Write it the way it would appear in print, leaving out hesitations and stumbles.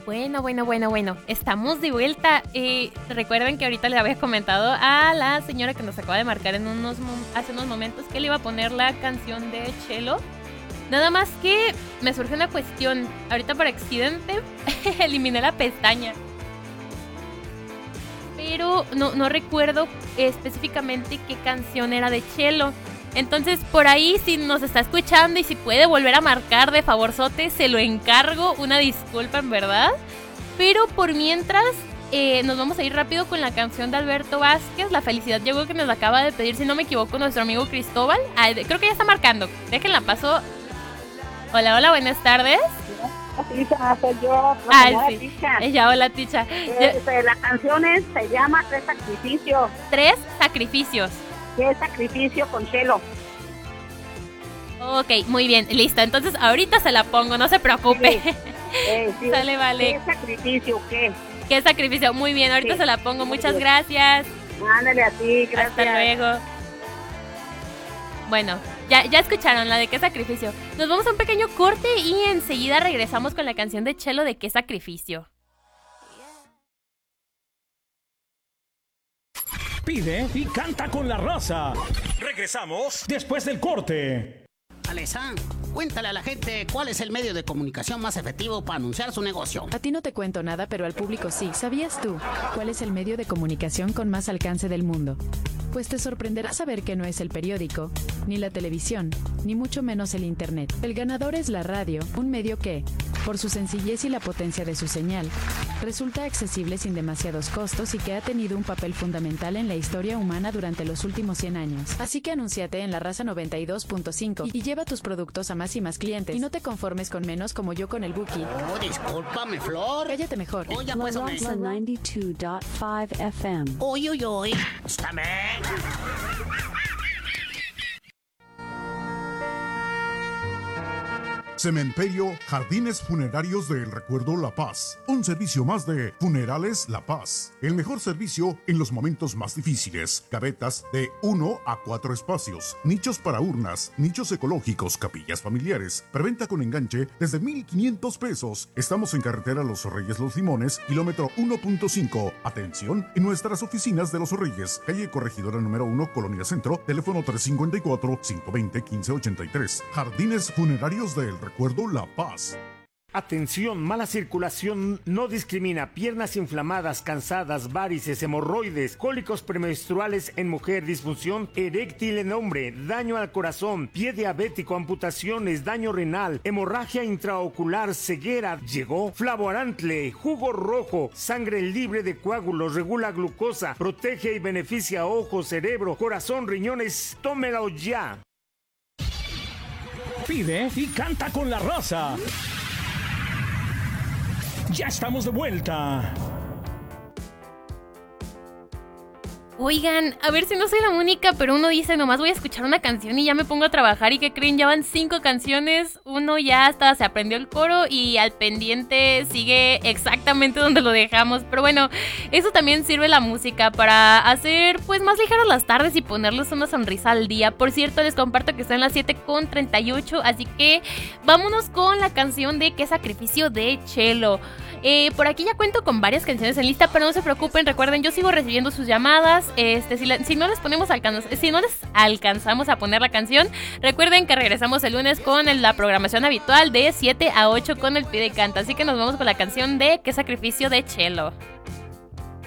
Bueno. Estamos de vuelta. Recuerden que ahorita le había comentado a la señora que nos acaba de marcar hace unos momentos que le iba a poner la canción de Chelo. Nada más que me surge una cuestión. Ahorita por accidente eliminé la pestaña. Pero no recuerdo específicamente qué canción era de Chelo. Entonces, por ahí, si nos está escuchando y si puede volver a marcar de favorzote, se lo encargo. Una disculpa, en verdad. Pero por mientras, nos vamos a ir rápido con la canción de Alberto Vázquez. La felicidad llegó, que nos la acaba de pedir, si no me equivoco, nuestro amigo Cristóbal. Creo que ya está marcando. Déjenla paso. Hola, buenas tardes. Ticha, soy yo. Sí. Ticha. Ella, hola, Ticha. La canción se llama Tres Sacrificios. Tres sacrificios. ¿Qué sacrificio con Chelo? Ok, muy bien, listo. Entonces ahorita se la pongo, no se preocupe. Sí. Sale, vale. ¿Qué sacrificio? ¿Qué sacrificio? Muy bien, ahorita se la pongo. Muchas gracias. Ándale a ti, gracias. Hasta luego. Bueno, ya escucharon la de qué sacrificio. Nos vamos a un pequeño corte y enseguida regresamos con la canción de Chelo de qué sacrificio. Pide y canta con la raza. Regresamos después del corte. Alesa, cuéntale a la gente cuál es el medio de comunicación más efectivo para anunciar su negocio. A ti no te cuento nada, pero al público sí. ¿Sabías tú cuál es el medio de comunicación con más alcance del mundo? Pues te sorprenderá saber que no es el periódico, ni la televisión, ni mucho menos el internet. El ganador es la radio, un medio que, por su sencillez y la potencia de su señal, resulta accesible sin demasiados costos y que ha tenido un papel fundamental en la historia humana durante los últimos 100 años. Así que anúnciate en La Raza 92.5 y lleva tus productos a más y más clientes. Y no te conformes con menos como yo con el Buki. Oh, discúlpame, Flor. Cállate mejor. Oye, pues, La Raza 92.5 FM. Uy. Escúchame. Cementerio Jardines Funerarios del Recuerdo La Paz. Un servicio más de Funerales La Paz. El mejor servicio en los momentos más difíciles. Gavetas de 1 a 4 espacios. Nichos para urnas. Nichos ecológicos. Capillas familiares. Preventa con enganche desde 1,500 pesos. Estamos en carretera Los Reyes Los Limones, kilómetro 1.5. Atención en nuestras oficinas de Los Reyes. Calle Corregidora número 1, Colonia Centro. Teléfono 354-520-1583. Jardines Funerarios del Recuerdo La Paz. Atención, mala circulación no discrimina. Piernas inflamadas, cansadas, varices, hemorroides, cólicos premenstruales en mujer, disfunción eréctil en hombre, daño al corazón, pie diabético, amputaciones, daño renal, hemorragia intraocular, ceguera. Llegó Flavoarantle, jugo rojo, sangre libre de coágulos, regula glucosa, protege y beneficia ojos, cerebro, corazón, riñones. Tómelo ya. Pide y canta con la raza. Ya estamos de vuelta. Oigan, a ver si no soy la única, pero uno dice, nomás voy a escuchar una canción y ya me pongo a trabajar. ¿Y qué creen? Ya van 5 canciones, uno ya hasta se aprendió el coro y al pendiente sigue exactamente donde lo dejamos. Pero bueno, eso también sirve la música para hacer pues más ligeras las tardes y ponerles una sonrisa al día. Por cierto, les comparto que están las 7:38, así que vámonos con la canción de Qué Sacrificio de Chelo. Por aquí ya cuento con varias canciones en lista, pero no se preocupen, recuerden, yo sigo recibiendo sus llamadas. Si no les alcanzamos a poner la canción, recuerden que regresamos el lunes con la programación habitual de 7 a 8 con el Pide y Canta. Así que nos vamos con la canción de Qué Sacrificio de Chelo.